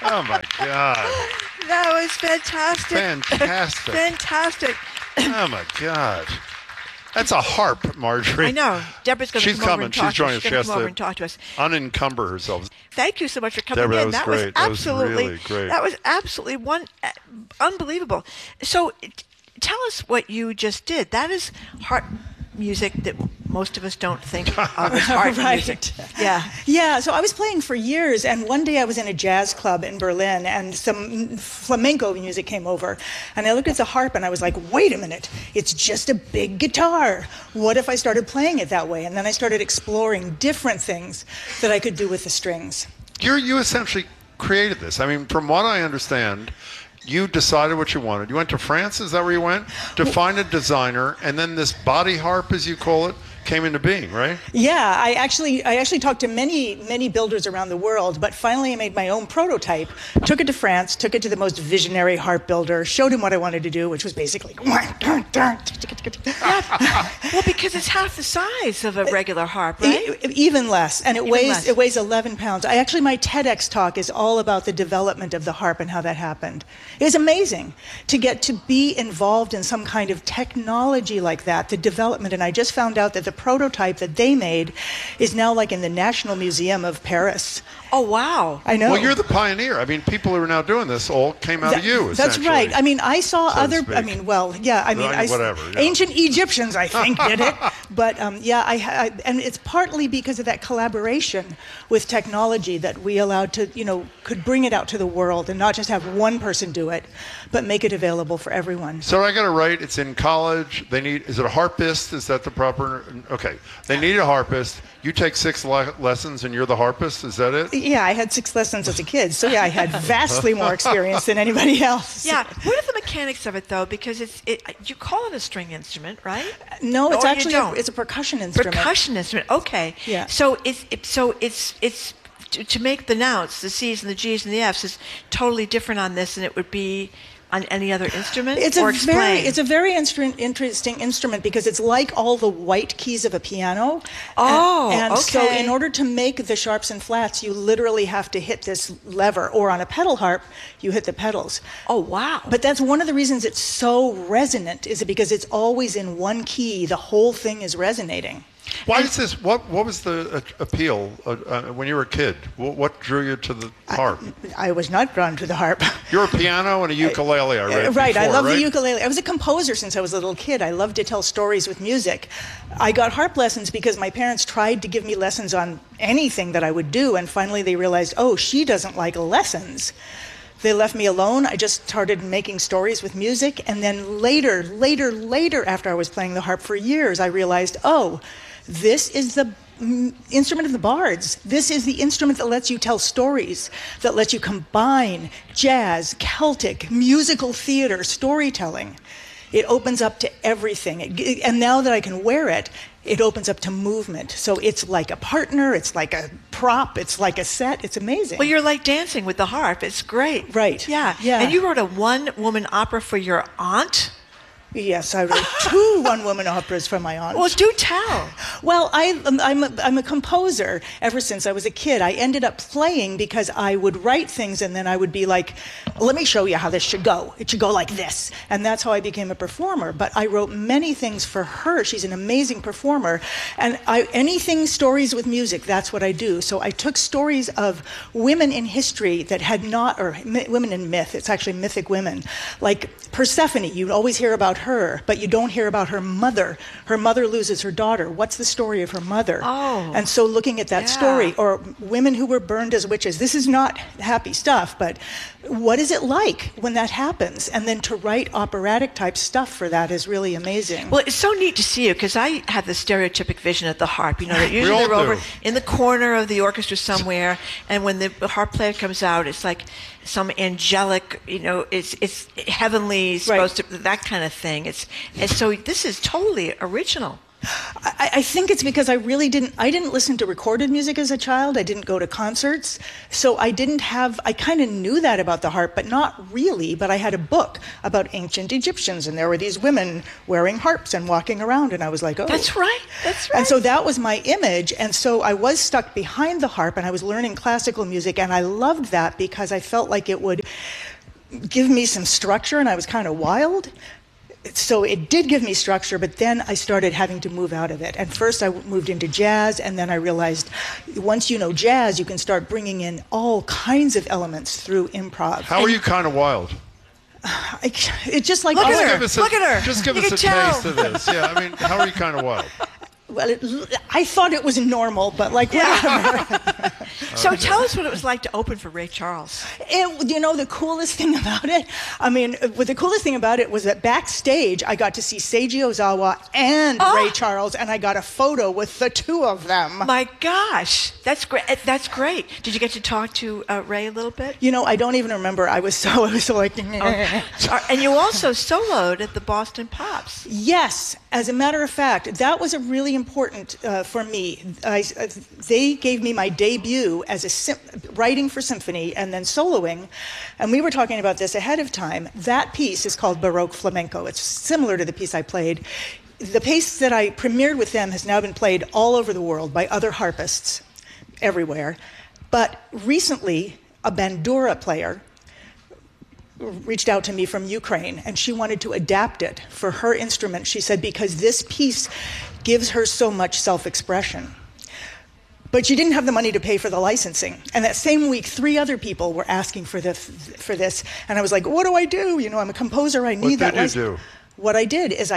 Oh my God. That was fantastic. Fantastic. Fantastic. Oh my God. That's a harp, Marjorie. I know. Deborah's going to She's come over coming. and talk She's joining us. to us. She's She going has to come over to and talk to us. unencumber herself. Thank you so much for coming Deborah, in. that was great. That was absolutely really great. That was absolutely unbelievable. So, tell us what you just did. That is harp music that most of us don't think of as harp Right. music. Yeah. Yeah, so I was playing for years, and one day I was in a jazz club in Berlin, and some flamenco music came over. And I looked at the harp, and I was like, wait a minute, it's just a big guitar. What if I started playing it that way? And then I started exploring different things that I could do with the strings. You essentially created this. I mean, from what I understand, you decided what you wanted. You went to France, is that where you went? To find a designer, and then this body harp, as you call it, came into being, right? Yeah, I actually talked to many builders around the world, but finally I made my own prototype, took it to France, took it to the most visionary harp builder, showed him what I wanted to do, which was basically Well, because it's half the size of a regular harp, right? Even less, and it less. weighs 11 pounds. My TEDx talk is all about the development of the harp and how that happened. It was amazing to get to be involved in some kind of technology like that, the development, and I just found out that the prototype that they made is now like in the National Museum of Paris. Oh, wow. I know. Well, you're the pioneer. I mean, people who are now doing this all came out of you, That's essentially. right. I mean, I saw so to other. speak. I mean, well, yeah. I mean, Whatever, yeah. ancient Egyptians, I think, did it. But and it's partly because of that collaboration with technology that we allowed to, could bring it out to the world and not just have one person do it, but make it available for everyone. So I got it right. It's in college. Is it a harpist? Is that the proper? Okay. They need a harpist. You take 6 lessons and you're the harpist. Is that it? Yeah, I had 6 lessons as a kid, so yeah, I had vastly more experience than anybody else. Yeah. What are the mechanics of it, though? Because you call it a string instrument, right? No, it's Or you actually don't? it's a percussion instrument. Percussion instrument. Okay. Yeah. So it's to make the notes, the C's and the G's and the F's is totally different on this than it would be on any other instrument. It's a very interesting instrument because it's like all the white keys of a piano. And so in order to make the sharps and flats, you literally have to hit this lever, or on a pedal harp, you hit the pedals. Oh, wow. But that's one of the reasons it's so resonant, is because it's always in one key. The whole thing is resonating. Why is this? What was the appeal when you were a kid? What drew you to the harp? I was not drawn to the harp. You're a piano and a ukulele, I read Right, before, I love right? the ukulele. I was a composer since I was a little kid. I loved to tell stories with music. I got harp lessons because my parents tried to give me lessons on anything that I would do, and finally they realized, oh, she doesn't like lessons. They left me alone. I just started making stories with music, and then later, after I was playing the harp for years, I realized, oh, this is the instrument of the bards. This is the instrument that lets you tell stories, that lets you combine jazz, Celtic, musical theater, storytelling. It opens up to everything. And now that I can wear it, it opens up to movement. So it's like a partner, it's like a prop, it's like a set. It's amazing. Well, you're like dancing with the harp. It's great. Right. Yeah. Yeah. And you wrote a one-woman opera for your aunt? Yes, I wrote 2 one-woman operas for my aunt. Well, do tell. Well, I'm a composer ever since I was a kid. I ended up playing because I would write things and then I would be like, let me show you how this should go. It should go like this. And that's how I became a performer. But I wrote many things for her. She's an amazing performer. And anything stories with music, that's what I do. So I took stories of women in history that had not, or women in myth, it's actually mythic women, like Persephone. You always hear about her, but you don't hear about her mother. Her mother loses her daughter. What's the story of her mother? Oh. And so looking at that story, or women who were burned as witches. This is not happy stuff, but what is it like when that happens? And then to write operatic type stuff for that is really amazing. Well, it's so neat to see you, because I have the stereotypic vision of the harp. That usually all they're over do. in the corner of the orchestra somewhere, and when the harp player comes out, it's like some angelic, it's heavenly, supposed to, that kind of thing. And so this is totally original. I think it's because I didn't listen to recorded music as a child. I didn't go to concerts. So I kind of knew that about the harp, but not really. But I had a book about ancient Egyptians, and there were these women wearing harps and walking around, and I was like, oh. That's right. And so that was my image. And so I was stuck behind the harp, and I was learning classical music, and I loved that because I felt like it would give me some structure, and I was kind of wild. So it did give me structure, but then I started having to move out of it. And first I moved into jazz, and then I realized once you know jazz, you can start bringing in all kinds of elements through improv. How are you kind of wild? It's just like... Look at her. Look at her. Just give You us can a tell. taste of this. Yeah, I mean, how are you kind of wild? Well, I thought it was normal, but like whatever. So tell us what it was like to open for Ray Charles. The coolest thing about it, the coolest thing about it was that backstage I got to see Seiji Ozawa and Ray Charles, and I got a photo with the two of them. My gosh, that's great. That's great. Did you get to talk to Ray a little bit? I don't even remember. I was so like... And you also soloed at the Boston Pops. Yes. As a matter of fact, that was a really important for me. They gave me my debut as writing for symphony and then soloing, and we were talking about this ahead of time. That piece is called Baroque Flamenco. It's similar to the piece I played. The piece that I premiered with them has now been played all over the world by other harpists everywhere. But recently, a bandura player reached out to me from Ukraine, and she wanted to adapt it for her instrument. She said, because this piece gives her so much self-expression. But she didn't have the money to pay for the licensing. And that same week, 3 other people were asking for this. And I was like, what do I do? I'm a composer. I need that license. What did you do? What I did is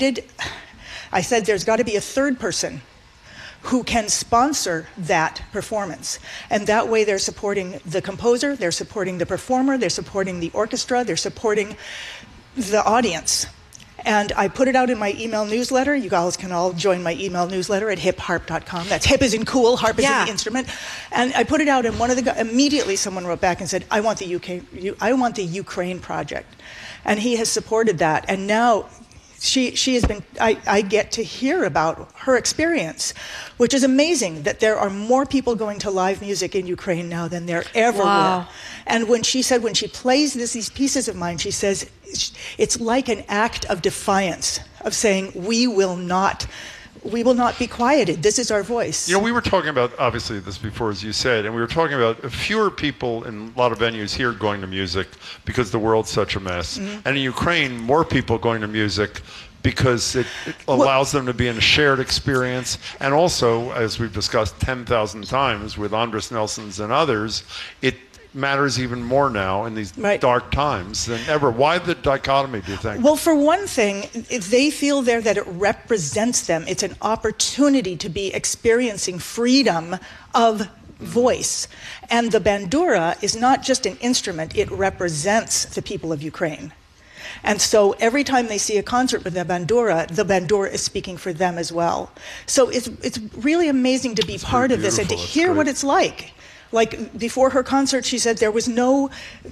I said, there's got to be a third person who can sponsor that performance. And that way they're supporting the composer, they're supporting the performer, they're supporting the orchestra, they're supporting the audience. And I put it out in my email newsletter. You guys can all join my email newsletter at hipharp.com. That's hip as in cool, harp as in the instrument. And I put it out, and immediately someone wrote back and said, I want the Ukraine project. And he has supported that. And now she has been, I get to hear about her experience, which is amazing that there are more people going to live music in Ukraine now than there ever were. And when she plays these pieces of mine, she says, it's like an act of defiance, of saying, we will not be quieted. This is our voice. We were talking about, obviously, this before, as you said, and we were talking about fewer people in a lot of venues here going to music because the world's such a mess. Mm-hmm. And in Ukraine, more people going to music because it allows them to be in a shared experience. And also, as we've discussed 10,000 times with Andres Nelsons and others, it matters even more now in these dark times than ever. Why the dichotomy, do you think? Well, for one thing, they feel there that it represents them. It's an opportunity to be experiencing freedom of voice. And the bandura is not just an instrument, it represents the people of Ukraine. And so every time they see a concert with the bandura is speaking for them as well. So it's really amazing to be part of this and to hear what it's like. Like before her concert, she said there was no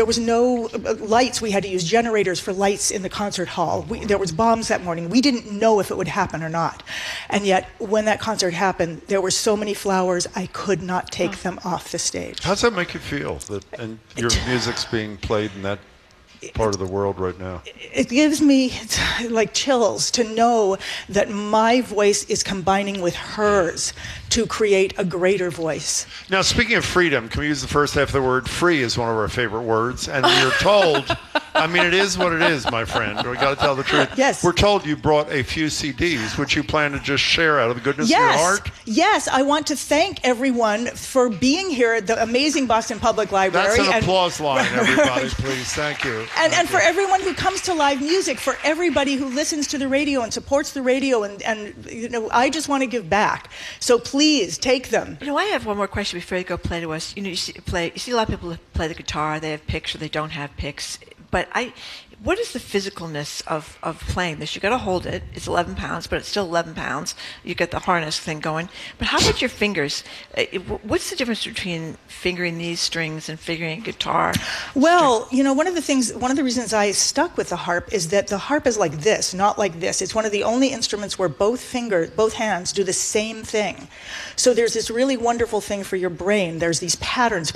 lights. We had to use generators for lights in the concert hall. There was bombs that morning. We didn't know if it would happen or not. And yet, when that concert happened, there were so many flowers, I could not take them off the stage. How does that make you feel, and your music's being played in that part of the world right now? It gives me like chills to know that my voice is combining with hers to create a greater voice. Now, speaking of freedom, can we use the first half of the word? Free is one of our favorite words, and we are told, it is what it is, my friend. We got to tell the truth. Yes. We're told you brought a few CDs, which you plan to just share out of the goodness of your heart. Yes, I want to thank everyone for being here at the amazing Boston Public Library. That's an applause line, everybody, please. Thank you. And for everyone who comes to live music, for everybody who listens to the radio and supports the radio, and I just want to give back. So please take them. I have one more question before you go play to us. You see a lot of people play the guitar. They have picks or they don't have picks. But what is the physicalness of playing this? You got to hold it. It's 11 pounds, but it's still 11 pounds. You get the harness thing going. But how about your fingers? What's the difference between fingering these strings and fingering a guitar? Well, one of the reasons I stuck with the harp is that the harp is like this, not like this. It's one of the only instruments where both hands do the same thing. So there's this really wonderful thing for your brain. There's these patterns.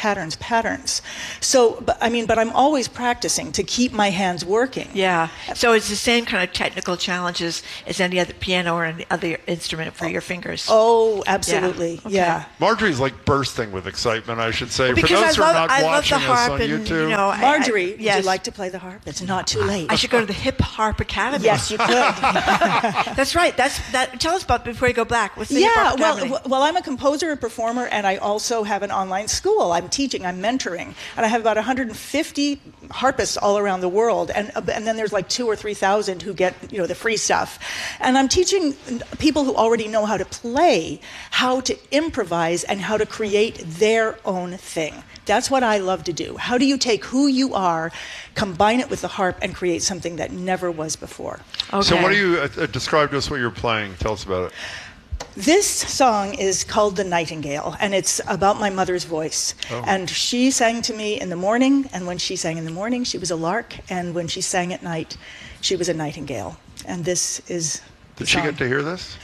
So, but I'm always practicing to keep my hands working. Yeah. So it's the same kind of technical challenges as any other piano or any other instrument for your fingers. Oh, absolutely. Yeah. Okay. Yeah. Marjorie's like bursting with excitement, I should say. Because for those who are not I love watching the harp us on and, YouTube. Marjorie, yes. would you like to play the harp? It's not too late. I should go to the Hip Harp Academy. Yes, you could. That's right. Tell us about before you go back. What's the Hip Harp Academy? Well, I'm a composer, a performer, and I also have an online school. I'm teaching, I'm mentoring, and I have about 150 harpists all around the world, and then there's like 2,000 or 3,000 who get the free stuff. And I'm teaching people who already know how to play, how to improvise, and how to create their own thing. That's what I love to do. How do you take who you are, combine it with the harp, and create something that never was before? Okay. So what do you describe to us what you're playing? Tell us about it. This song is called The Nightingale, and it's about my mother's voice. Oh. And she sang to me in the morning, and when she sang in the morning, she was a lark, and when she sang at night, she was a nightingale. And this is the Did she song. get to hear this?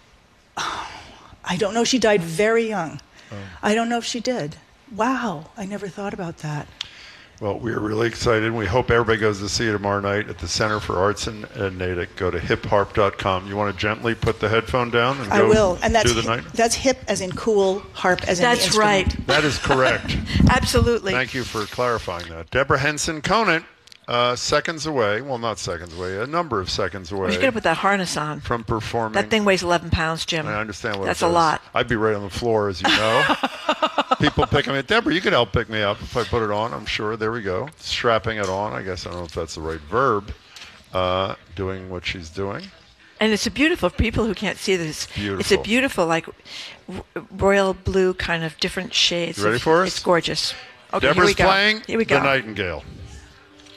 I don't know. She died very young. Oh. I don't know if she did. Wow, I never thought about that. Well, we're really excited. We hope everybody goes to see you tomorrow night at the Center for Arts in Natick. Go to hipharp.com. You want to gently put the headphone down and go I will. And do the night? That's hip as in cool, harp as in the instrument. That's right. That is correct. Absolutely. Thank you for clarifying that. Deborah Henson Conant, seconds away. Well, not seconds away. A number of seconds away. Well, you got to put that harness on. From performing. That thing weighs 11 pounds, Jim. I understand what That's it a does. lot. I'd be right on the floor, as you know. People picking me. Deborah, you could help pick me up if I put it on, I'm sure. There we go. Strapping it on. I guess I don't know if that's the right verb. Doing what she's doing. And it's a beautiful, for people who can't see this, Beautiful. it's a beautiful, like, royal blue kind of different shades. You ready for us? It's gorgeous. Okay, Deborah's here we go. playing Here we go. The Nightingale.